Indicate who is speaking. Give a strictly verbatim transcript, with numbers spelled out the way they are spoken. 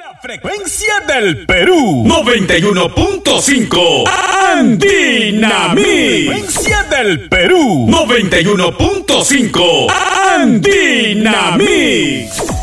Speaker 1: Frecuencia del Perú noventa y uno punto cinco Andina Mix. Frecuencia del Perú noventa y uno punto cinco Andina Mix.